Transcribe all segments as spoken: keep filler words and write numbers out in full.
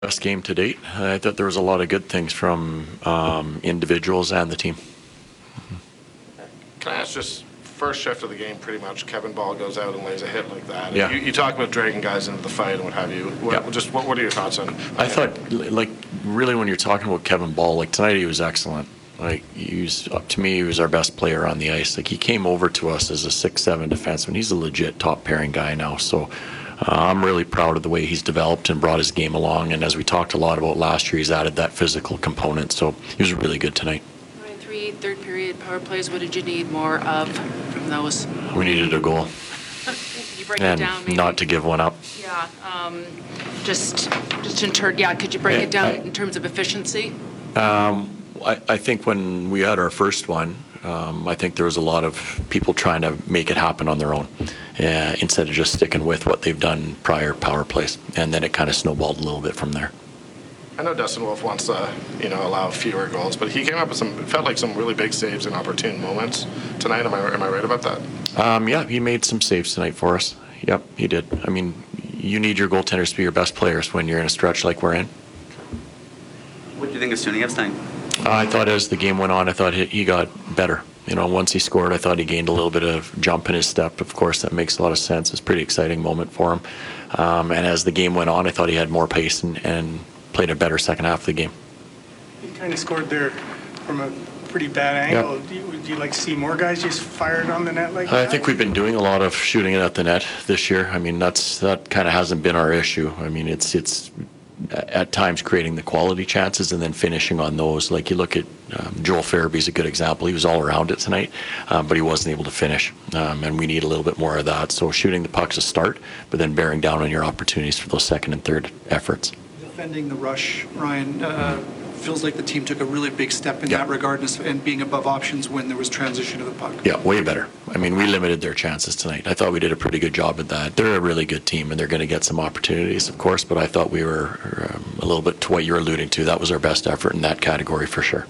Best game to date. I thought there was a lot of good things from um, individuals and the team. Can I ask just first shift of the game, pretty much Kevin Ball goes out and lays a hit like that. Yeah. You, you talk about dragging guys into the fight and what have you. What, Yeah. Just what, what are your thoughts on? I thought, like, really when you're talking about Kevin Ball, like tonight he was excellent. Like, he was, up to me, he was our best player on the ice. Like, he came over to us as a six seven defenseman. He's a legit top pairing guy now. So uh, I'm really proud of the way he's developed and brought his game along. And as we talked a lot about last year, he's added that physical component. So he was really good tonight. Ryan, three third period power plays. What did you need more of from those? We needed a goal. Can you break And it down, maybe? not to give one up. Yeah. Um, just, just in turn, yeah. Could you break I- it down I- in terms of efficiency? I, I think when we had our first one, um, I think there was a lot of people trying to make it happen on their own uh, instead of just sticking with what they've done prior power plays. And then it kind of snowballed a little bit from there. I know Dustin Wolf wants to, you know, allow fewer goals, but he came up with some, it felt like some really big saves in opportune moments tonight. Am I, am I right about that? Um, yeah, he made some saves tonight for us. Yep, he did. I mean, you need your goaltenders to be your best players when you're in a stretch like we're in. What do you think of Suniev's tonight? I thought as the game went on, I thought he, he got better. You know, once he scored, I thought he gained a little bit of jump in his step. Of course, that makes a lot of sense. It's a pretty exciting moment for him. Um, and as the game went on, I thought he had more pace and, and played a better second half of the game. He kind of scored there from a pretty bad angle. Yeah. Do you, would you like to see more guys just fire it on the net like that? I think we've been doing a lot of shooting it at the net this year. I mean, that's that kind of hasn't been our issue. I mean, it's it's at times creating the quality chances and then finishing on those. Like you look at um, Joel Farabee's a good example. He was all around it tonight, um, but he wasn't able to finish. Um, and we need a little bit more of that. So shooting the puck's a start, but then bearing down on your opportunities for those second and third efforts. Defending the rush, Ryan, uh, feels like the team took a really big step in Yeah. that regard and- and being above options when there was transition of the puck. Yeah, way better. I mean, we limited their chances tonight. I thought we did a pretty good job at that. They're a really good team, and they're going to get some opportunities, of course, but I thought we were um, a little bit to what you're alluding to. That was our best effort in that category for sure.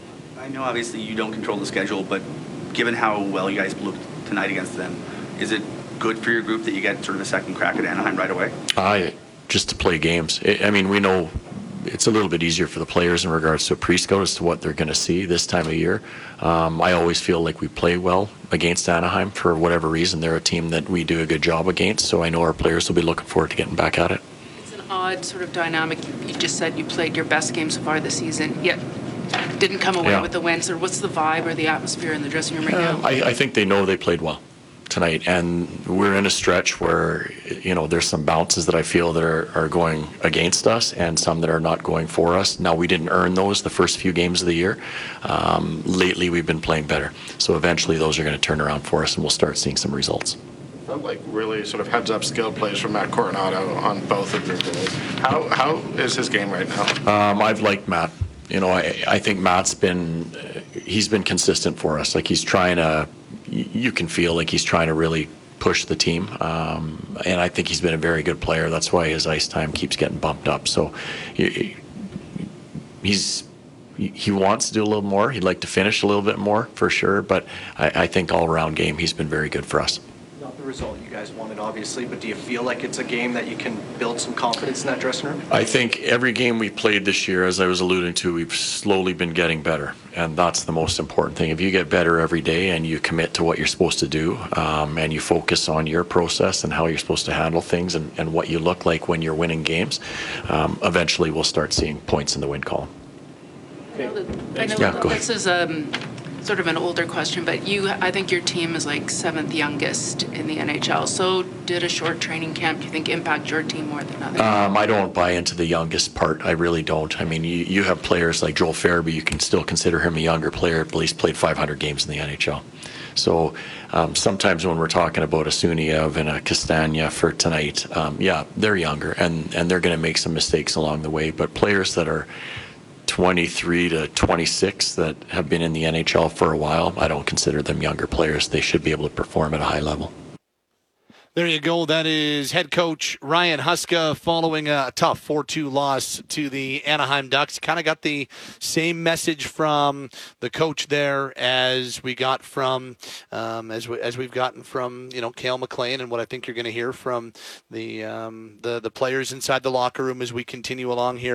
I know obviously you don't control the schedule, but given how well you guys looked tonight against them, is it good for your group that you get sort of a second crack at Anaheim right away? I just to play games. I I mean, we know it's a little bit easier for the players in regards to a pre-scout as to what they're going to see this time of year. Um, I always feel like we play well against Anaheim for whatever reason. They're a team that we do a good job against, so I know our players will be looking forward to getting back at it. It's an odd sort of dynamic. You just said you played your best game so far this season, yet didn't come away Yeah. with the wins. Or what's the vibe or the atmosphere in the dressing room right now? I, I think they know they played well tonight, and we're in a stretch where, you know, there's some bounces that I feel that are, are going against us and some that are not going for us. Now, we didn't earn those the first few games of the year. Um, lately, we've been playing better. So eventually those are going to turn around for us and we'll start seeing some results. Felt like really sort of heads up skill plays from Matt Coronado on both of your goals. How how is his game right now? Um, I've liked Matt. You know, I, I think Matt's been, uh, he's been consistent for us. Like he's trying to, y- you can feel like he's trying to really push the team. Um, and I think he's been a very good player. That's why his ice time keeps getting bumped up. So he, he's, he wants to do a little more. He'd like to finish a little bit more for sure. But I, I think all around game, he's been very good for us. Not the result you guys wanted, obviously, but do you feel like it's a game that you can build some confidence in that dressing room? I think every game we played this year, as I was alluding to, we've slowly been getting better, and that's the most important thing. If you get better every day and you commit to what you're supposed to do, um, and you focus on your process and how you're supposed to handle things and, and what you look like when you're winning games, um, eventually we'll start seeing points in the win column. I know that- I know Yeah, that go ahead. this is um, sort of an older question, but you, I think your team is like seventh youngest in the N H L. So did a short training camp, do you think, impact your team more than others? Um, I don't buy into the youngest part. I really don't. I mean, you, you have players like Joel Farabee. You can still consider him a younger player, but he's played five hundred games in the N H L. So um, sometimes when we're talking about a Suniev and a Castagna for tonight, um, yeah, they're younger, and, and they're going to make some mistakes along the way. But players that are twenty-three to twenty-six that have been in the N H L for a while, I don't consider them younger players. They should be able to perform at a high level. There you go. That is head coach Ryan Huska following a tough four two loss to the Anaheim Ducks. Kind of got the same message from the coach there as we got from um, as we, as we've gotten from you know Cale McLean, and what I think you're going to hear from the um, the the players inside the locker room as we continue along here.